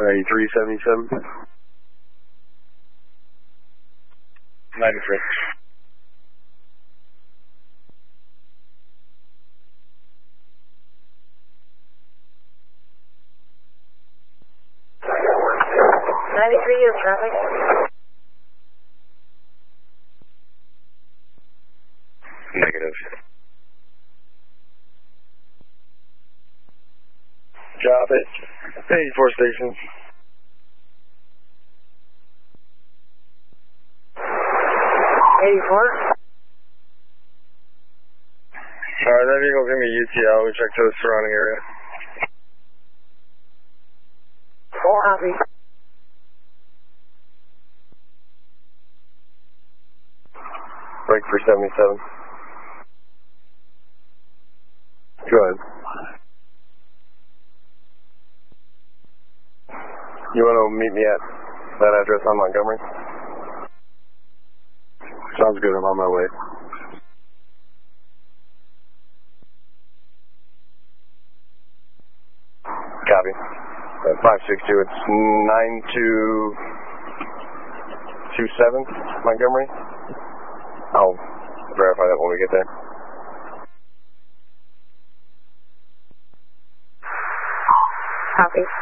9377. 93. You have traffic? Negative. Drop it. 84 stations. 84? Alright, that vehicle's gonna be UTL. We check to the surrounding area. 4 copy. Break for 77. Go ahead. You want to meet me at that address on Montgomery? Sounds good, I'm on my way. Copy. 562, it's 9227 Montgomery. I'll verify that when we get there. Copy.